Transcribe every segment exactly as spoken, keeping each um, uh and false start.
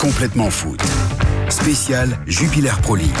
Complètement foot. Spécial Jupiler Pro League.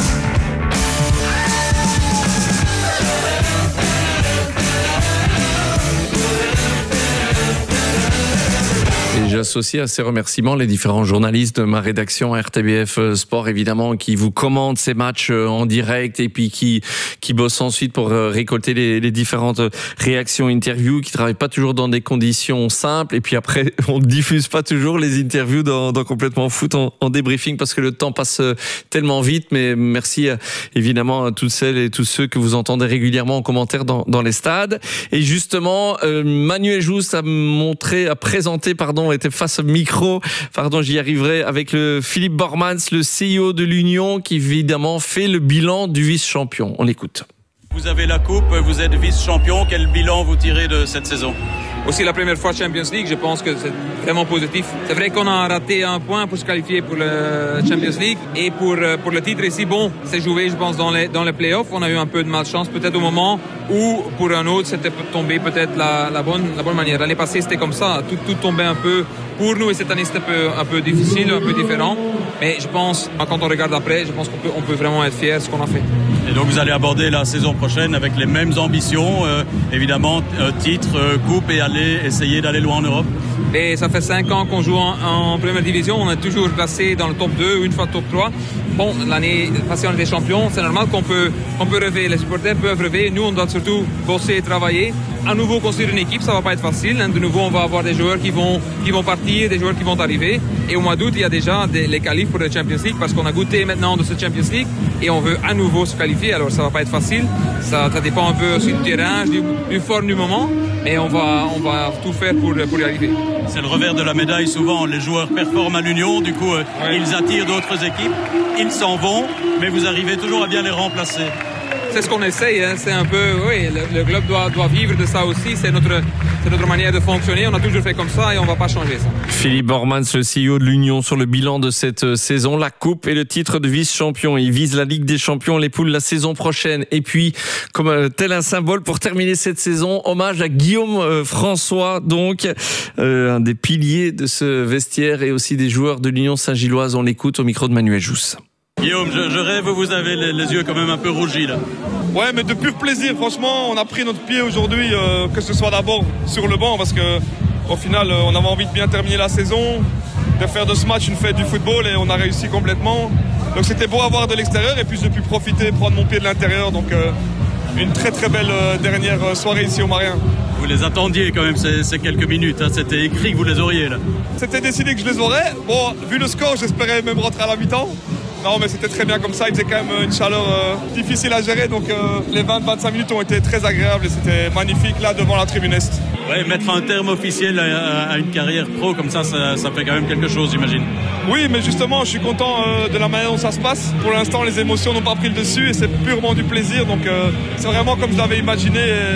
Et j'associe à ces remerciements les différents journalistes de ma rédaction R T B F Sport, évidemment, qui vous commentent ces matchs en direct et puis qui qui bossent ensuite pour récolter les, les différentes réactions, interviews, qui travaillent pas toujours dans des conditions simples. Et puis après, on diffuse pas toujours les interviews dans, dans Complètement Foot en, en débriefing parce que le temps passe tellement vite. Mais merci évidemment à toutes celles et tous ceux que vous entendez régulièrement en commentaire dans, dans les stades. Et justement, euh, Manuel Jousse a montré, a présenté, pardon, était face au micro, pardon, j'y arriverai, avec le Philippe Bormans, le C E O de l'Union, qui évidemment fait le bilan du vice-champion. On l'écoute. Vous avez la coupe, vous êtes vice-champion. Quel bilan vous tirez de cette saison ? Aussi la première fois Champions League, je pense que c'est vraiment positif. C'est vrai qu'on a raté un point pour se qualifier pour le Champions League et pour, pour le titre ici, bon, c'est joué je pense dans les, dans les playoffs. On a eu un peu de malchance peut-être au moment où pour un autre c'était tombé peut-être la, la, bonne, la bonne manière. L'année passée c'était comme ça, tout, tout tombait un peu pour nous et cette année c'était un peu, un peu difficile, un peu différent. Mais je pense, quand on regarde après, je pense qu'on peut, on peut vraiment être fiers de ce qu'on a fait. Et donc vous allez aborder la saison prochaine avec les mêmes ambitions, euh, évidemment, euh, titre, euh, coupe et aller essayer d'aller loin en Europe. Et ça fait cinq ans qu'on joue en, en première division, on est toujours placé dans le top deux, une fois top trois. Bon, l'année passée on était champion, c'est normal qu'on peut, qu'on peut rêver, les supporters peuvent rêver, nous on doit surtout bosser et travailler. À nouveau construire une équipe, ça va pas être facile, hein. De nouveau on va avoir des joueurs qui vont, qui vont partir, des joueurs qui vont arriver. Et au mois d'août, il y a déjà des, les qualifs pour la Champions League parce qu'on a goûté maintenant de cette Champions League et on veut à nouveau se qualifier, alors ça va pas être facile, ça, ça dépend un peu aussi du terrain, du, du forme du moment, mais on va, on va tout faire pour, pour y arriver. C'est le revers de la médaille, souvent les joueurs performent à l'Union, du coup euh, ouais. Ils attirent d'autres équipes, ils s'en vont, mais vous arrivez toujours à bien les remplacer. C'est ce qu'on essaye, hein. C'est un peu, oui, le, le club doit, doit vivre de ça aussi, c'est notre, c'est notre manière de fonctionner, on a toujours fait comme ça et on ne va pas changer ça. Philippe Bormans, le C E O de l'Union, sur le bilan de cette saison, la coupe et le titre de vice-champion. Il vise la Ligue des Champions, les poules la saison prochaine. Et puis, comme tel un symbole pour terminer cette saison, hommage à Guillaume euh, François, donc euh, un des piliers de ce vestiaire et aussi des joueurs de l'Union Saint-Gilloise. On l'écoute au micro de Manuel Jousse. Guillaume, je, je rêve, vous avez les, les yeux quand même un peu rougis là. Ouais, mais de pur plaisir, franchement, on a pris notre pied aujourd'hui, euh, que ce soit d'abord sur le banc, parce que au final, euh, on avait envie de bien terminer la saison, de faire de ce match une fête du football et on a réussi complètement. Donc c'était beau à voir de l'extérieur et puis j'ai pu profiter, prendre mon pied de l'intérieur. Donc euh, une très très belle euh, dernière soirée ici au Marien. Vous les attendiez quand même ces, ces quelques minutes, hein. C'était écrit que vous les auriez là. C'était décidé que je les aurais. Bon, vu le score, j'espérais même rentrer à la mi-temps. Non, mais c'était très bien comme ça. Il faisait quand même une chaleur euh, difficile à gérer. Donc euh, les vingt à vingt-cinq minutes ont été très agréables et c'était magnifique là devant la tribune Est. Ouais, mettre un terme officiel à, à une carrière pro comme ça, ça, ça fait quand même quelque chose, j'imagine. Oui, mais justement, je suis content euh, de la manière dont ça se passe. Pour l'instant, les émotions n'ont pas pris le dessus et c'est purement du plaisir. Donc euh, c'est vraiment comme je l'avais imaginé.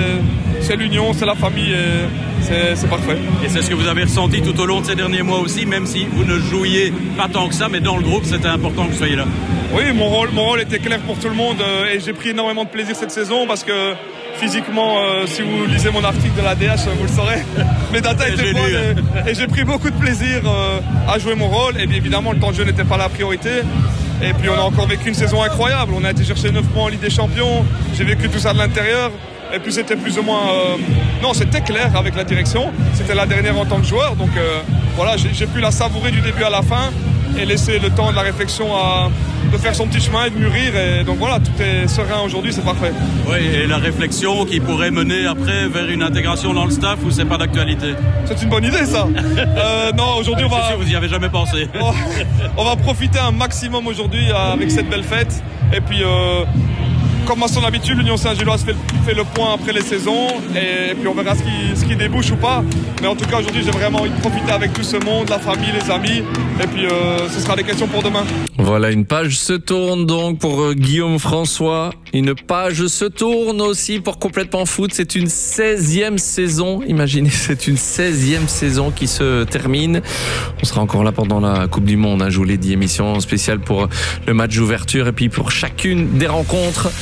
Et c'est l'union, c'est la famille. Et c'est, c'est parfait. Et c'est ce que vous avez ressenti tout au long de ces derniers mois aussi, même si vous ne jouiez pas tant que ça, mais dans le groupe, c'était important que vous soyez là. Oui, mon rôle, mon rôle était clair pour tout le monde euh, et j'ai pris énormément de plaisir cette saison parce que physiquement, euh, si vous lisez mon article de la D H, vous le saurez, mes datas étaient bonnes et, et j'ai pris beaucoup de plaisir euh, à jouer mon rôle. Et bien évidemment, le temps de jeu n'était pas la priorité. Et puis on a encore vécu une saison incroyable. On a été chercher neuf points en Ligue des Champions. J'ai vécu tout ça de l'intérieur. Et puis c'était plus ou moins... Euh... Non, c'était clair avec la direction. C'était la dernière en tant que joueur. Donc euh, voilà, j'ai, j'ai pu la savourer du début à la fin et laisser le temps de la réflexion à, de faire son petit chemin et de mûrir. Et donc voilà, tout est serein aujourd'hui, c'est parfait. Oui, et la réflexion qui pourrait mener après vers une intégration dans le staff ou c'est pas d'actualité? C'est une bonne idée ça. euh, non, aujourd'hui on va... Si vous y avez jamais pensé. on, on va profiter un maximum aujourd'hui avec cette belle fête. Et puis... Euh, Comme à son habitude, l'Union Saint-Gilloise fait, fait le point après les saisons et, et puis on verra ce qui, ce qui débouche ou pas. Mais en tout cas, aujourd'hui, j'ai vraiment envie de profiter avec tout ce monde, la famille, les amis. Et puis, euh, ce sera des questions pour demain. Voilà, une page se tourne donc pour euh, Guillaume François. Une page se tourne aussi pour Complètement Foot. C'est une seizième saison. Imaginez, c'est une seizième saison qui se termine. On sera encore là pendant la Coupe du Monde. Hein, je vous l'ai dit, émission spéciale pour le match d'ouverture et puis pour chacune des rencontres.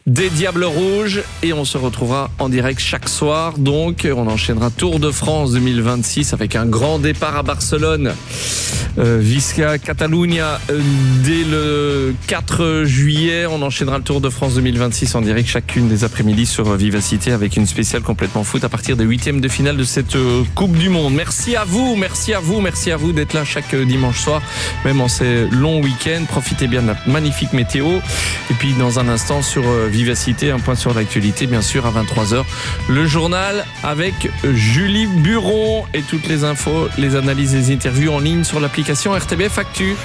des Diables Rouges et on se retrouvera en direct chaque soir. Donc on enchaînera Tour de France deux mille vingt-six avec un grand départ à Barcelone. Euh, Visca Catalunya euh, dès le quatre juillet. On enchaînera le Tour de France deux mille vingt-six en direct chacune des après-midi sur Vivacité avec une spéciale complètement foot à partir des huitièmes de finale de cette euh, Coupe du Monde. Merci à vous, merci à vous, merci à vous d'être là chaque euh, dimanche soir, même en ces longs week-ends. Profitez bien de la magnifique météo. Et puis dans un instant sur euh, Vivacité, un point sur l'actualité, bien sûr, à vingt-trois heures. Le journal avec Julie Buron et toutes les infos, les analyses, les interviews en ligne sur l'application R T B F Actu.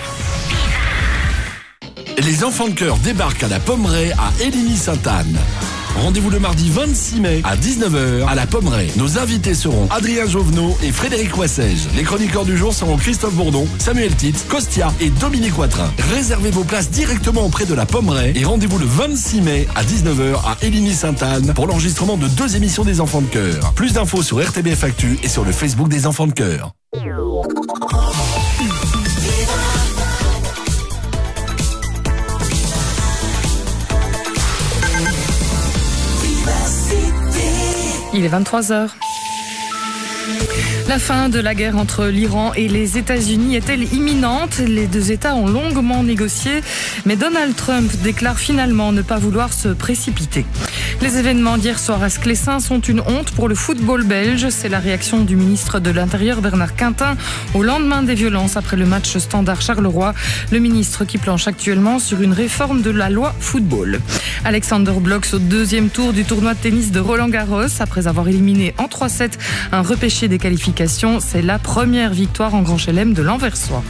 Les enfants de cœur débarquent à la Pommeraye à Héligny-Sainte-Anne. Rendez-vous le mardi vingt-six mai à dix-neuf heures à la Pommeraye. Nos invités seront Adrien Jovenot et Frédéric Wassège. Les chroniqueurs du jour seront Christophe Bourdon, Samuel Titz, Costia et Dominique Watrin. Réservez vos places directement auprès de la Pommeraye et rendez-vous le vingt-six mai à dix-neuf heures à Héligny-Sainte-Anne pour l'enregistrement de deux émissions des enfants de cœur. Plus d'infos sur R T B F Actu et sur le Facebook des enfants de cœur. Il est vingt-trois heures. La fin de la guerre entre l'Iran et les États-Unis est-elle imminente ? Les deux États ont longuement négocié, mais Donald Trump déclare finalement ne pas vouloir se précipiter. Les événements d'hier soir à Sclessin sont une honte pour le football belge. C'est la réaction du ministre de l'Intérieur Bernard Quintin au lendemain des violences après le match Standard Charleroi. Le ministre qui planche actuellement sur une réforme de la loi football. Alexander Blocks au deuxième tour du tournoi de tennis de Roland-Garros. Après avoir éliminé en trois sept un repêché des qualifications, c'est la première victoire en Grand Chelem de l'Anversois.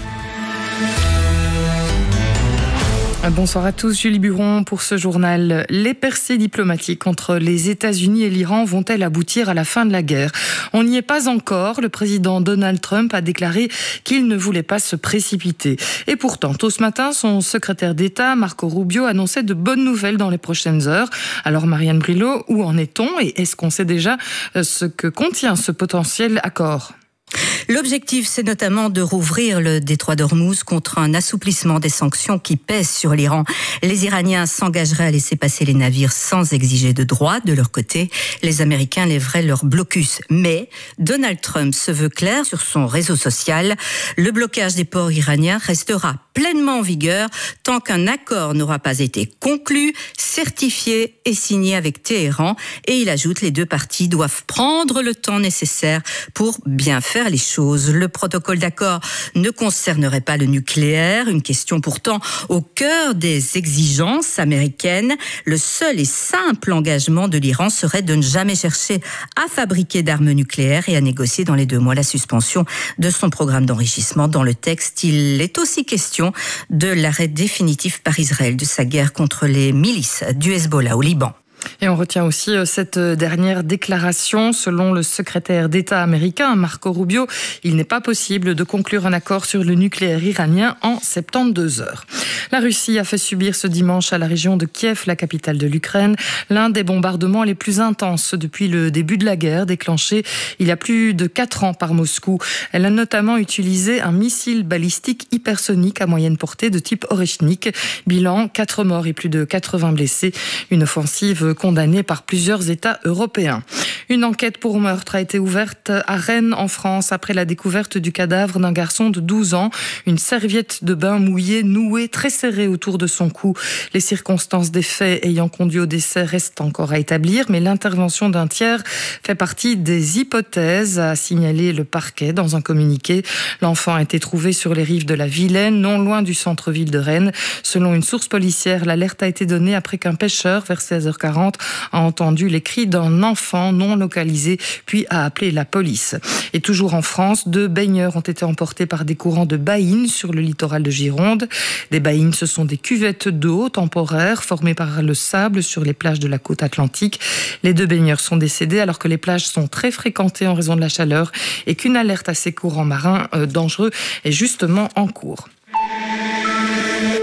Bonsoir à tous, Julie Buron pour ce journal. Les percées diplomatiques entre les États-Unis et l'Iran vont-elles aboutir à la fin de la guerre ? On n'y est pas encore. Le président Donald Trump a déclaré qu'il ne voulait pas se précipiter. Et pourtant, tôt ce matin, son secrétaire d'État, Marco Rubio, annonçait de bonnes nouvelles dans les prochaines heures. Alors Marianne Brillo, où en est-on et est-ce qu'on sait déjà ce que contient ce potentiel accord ? L'objectif, c'est notamment de rouvrir le détroit d'Ormuz contre un assouplissement des sanctions qui pèsent sur l'Iran. Les Iraniens s'engageraient à laisser passer les navires sans exiger de droits. De leur côté, les Américains lèveraient leur blocus. Mais Donald Trump se veut clair sur son réseau social. Le blocage des ports iraniens restera pleinement en vigueur tant qu'un accord n'aura pas été conclu, certifié et signé avec Téhéran. Et il ajoute, les deux parties doivent prendre le temps nécessaire pour bien faire les choses. Le protocole d'accord ne concernerait pas le nucléaire, une question pourtant au cœur des exigences américaines. Le seul et simple engagement de l'Iran serait de ne jamais chercher à fabriquer d'armes nucléaires et à négocier dans les deux mois la suspension de son programme d'enrichissement. Dans le texte, il est aussi question de l'arrêt définitif par Israël de sa guerre contre les milices du Hezbollah au Liban. Et on retient aussi cette dernière déclaration. Selon le secrétaire d'État américain, Marco Rubio, il n'est pas possible de conclure un accord sur le nucléaire iranien en soixante-douze heures. La Russie a fait subir ce dimanche à la région de Kiev, la capitale de l'Ukraine, l'un des bombardements les plus intenses depuis le début de la guerre, déclenché il y a plus de quatre ans par Moscou. Elle a notamment utilisé un missile balistique hypersonique à moyenne portée de type Oreshnik. Bilan, quatre morts et plus de quatre-vingts blessés. Une offensive condamnée par plusieurs États européens. Une enquête pour meurtre a été ouverte à Rennes, en France, après la découverte du cadavre d'un garçon de douze ans. Une serviette de bain mouillée, nouée, très serrée autour de son cou. Les circonstances des faits ayant conduit au décès restent encore à établir, mais l'intervention d'un tiers fait partie des hypothèses, a signalé le parquet dans un communiqué. L'enfant a été trouvé sur les rives de la Vilaine, non loin du centre-ville de Rennes. Selon une source policière, l'alerte a été donnée après qu'un pêcheur, vers seize heures quarante, a entendu les cris d'un enfant non localisé, puis a appelé la police. Et toujours en France, deux baigneurs ont été emportés par des courants de baïnes sur le littoral de Gironde. Des baïnes, ce sont des cuvettes d'eau temporaires formées par le sable sur les plages de la côte atlantique. Les deux baigneurs sont décédés alors que les plages sont très fréquentées en raison de la chaleur et qu'une alerte à ces courants marins euh, dangereux est justement en cours.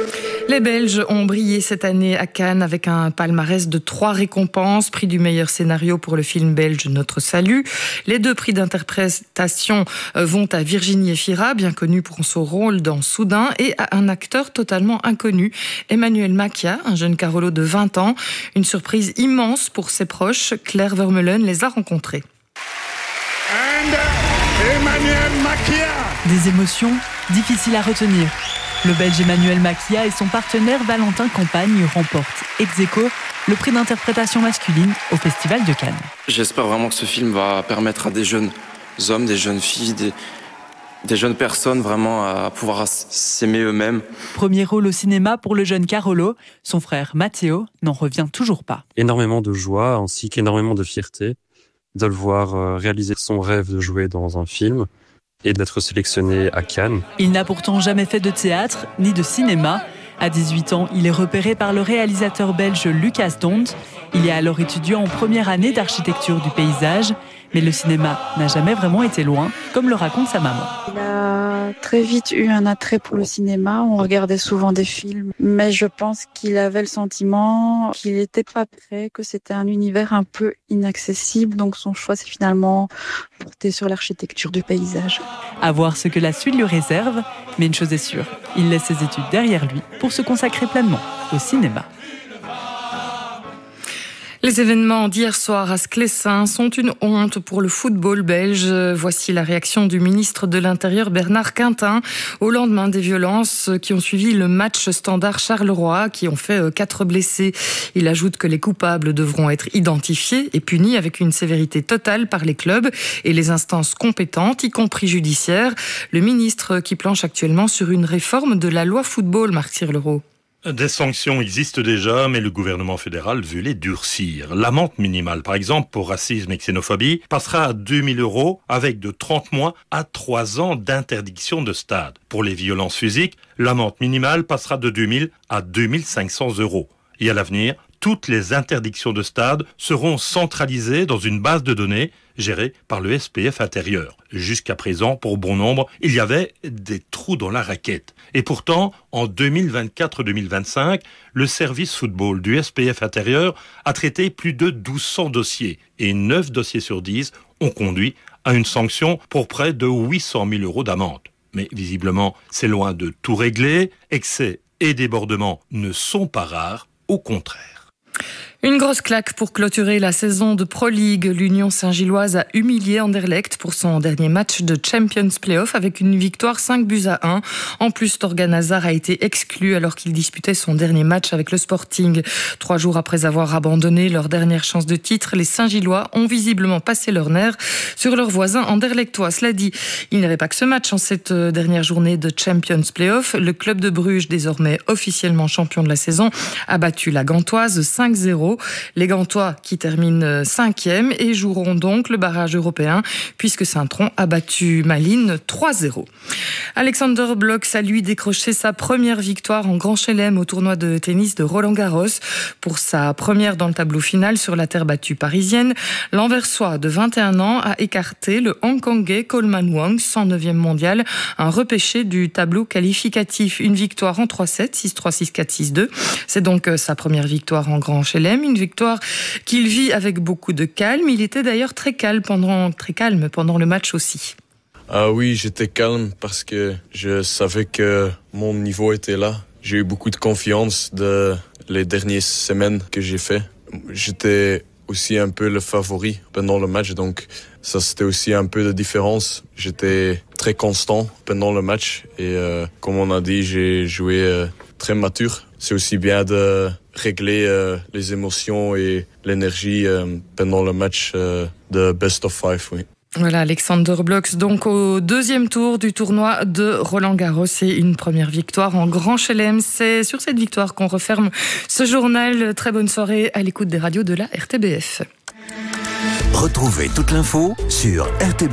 Les Belges ont brillé cette année à Cannes avec un palmarès de trois récompenses. Prix du meilleur scénario pour le film belge Notre Salut. Les deux prix d'interprétation vont à Virginie Efira, bien connue pour son rôle dans Soudain, et à un acteur totalement inconnu, Emmanuel Macia, un jeune Carolo de vingt ans. Une surprise immense pour ses proches. Claire Vermeulen les a rencontrés. And Emmanuel Macia. Des émotions difficiles à retenir. Le Belge Emmanuel Macia et son partenaire Valentin Campagne remportent ex aequo le prix d'interprétation masculine au Festival de Cannes. J'espère vraiment que ce film va permettre à des jeunes hommes, des jeunes filles, des, des jeunes personnes vraiment à pouvoir s'aimer eux-mêmes. Premier rôle au cinéma pour le jeune Carolo. Son frère Matteo n'en revient toujours pas. Énormément de joie ainsi qu'énormément de fierté de le voir réaliser son rêve de jouer dans un film et d'être sélectionné à Cannes. Il n'a pourtant jamais fait de théâtre ni de cinéma. À dix-huit ans, il est repéré par le réalisateur belge Lucas Dont. Il est alors étudiant en première année d'architecture du paysage. Mais le cinéma n'a jamais vraiment été loin, comme le raconte sa maman. Il a très vite eu un attrait pour le cinéma. On regardait souvent des films. Mais je pense qu'il avait le sentiment qu'il n'était pas prêt, que c'était un univers un peu inaccessible. Donc son choix s'est finalement porté sur l'architecture du paysage. À voir ce que la suite lui réserve. Mais une chose est sûre, il laisse ses études derrière lui pour se consacrer pleinement au cinéma. Les événements d'hier soir à Sclessin sont une honte pour le football belge. Voici la réaction du ministre de l'Intérieur Bernard Quintin au lendemain des violences qui ont suivi le match Standard Charleroi, qui ont fait quatre blessés. Il ajoute que les coupables devront être identifiés et punis avec une sévérité totale par les clubs et les instances compétentes, y compris judiciaires. Le ministre qui planche actuellement sur une réforme de la loi football, Marc Tirlereau. Des sanctions existent déjà, mais le gouvernement fédéral veut les durcir. L'amende minimale, par exemple, pour racisme et xénophobie, passera à deux mille euros avec de trente mois à trois ans d'interdiction de stade. Pour les violences physiques, l'amende minimale passera de deux mille à deux mille cinq cents euros. Et à l'avenir, toutes les interdictions de stade seront centralisées dans une base de données gérée par le S P F intérieur. Jusqu'à présent, pour bon nombre, il y avait des trous dans la raquette. Et pourtant, en deux mille vingt-quatre deux mille vingt-cinq, le service football du S P F intérieur a traité plus de douze cents dossiers. Et neuf dossiers sur dix ont conduit à une sanction pour près de huit cent mille euros d'amende. Mais visiblement, c'est loin de tout régler. Excès et débordements ne sont pas rares, au contraire. Une grosse claque pour clôturer la saison de Pro League. L'Union Saint-Gilloise a humilié Anderlecht pour son dernier match de Champions Playoff avec une victoire cinq buts à un. En plus, Torgan Hazard a été exclu alors qu'il disputait son dernier match avec le Sporting. Trois jours après avoir abandonné leur dernière chance de titre, les Saint-Gillois ont visiblement passé leur nerf sur leurs voisins anderlechtois. Cela dit, il n'y avait pas que ce match en cette dernière journée de Champions Playoff. Le club de Bruges, désormais officiellement champion de la saison, a battu la Gantoise cinq zéro. Les Gantois qui terminent cinquième et joueront donc le barrage européen puisque Saint-Tron a battu Malines trois zéro. Alexander Blok a lui décroché sa première victoire en Grand Chelem au tournoi de tennis de Roland-Garros. Pour sa première dans le tableau final sur la terre battue parisienne, l'Anversois de vingt et un ans a écarté le Hongkongais Coleman Wong, cent neuvième mondial, un repêché du tableau qualificatif. Une victoire en trois sept, six trois, six quatre, six deux. C'est donc sa première victoire en Grand Chelem. Une victoire qu'il vit avec beaucoup de calme. Il était d'ailleurs très calme pendant, très calme pendant le match aussi. Ah oui, j'étais calme parce que je savais que mon niveau était là. J'ai eu beaucoup de confiance de les dernières semaines que j'ai fait. J'étais aussi un peu le favori pendant le match, donc ça c'était aussi un peu de différence. J'étais très constant pendant le match et euh, comme on a dit, j'ai joué euh, très mature. C'est aussi bien de régler euh, les émotions et l'énergie euh, pendant le match euh, de Best of Five, oui. Voilà, Alexander Blok, donc au deuxième tour du tournoi de Roland-Garros et une première victoire en Grand Chelem. C'est sur cette victoire qu'on referme ce journal. Très bonne soirée à l'écoute des radios de la R T B F. Retrouvez toute l'info sur R T B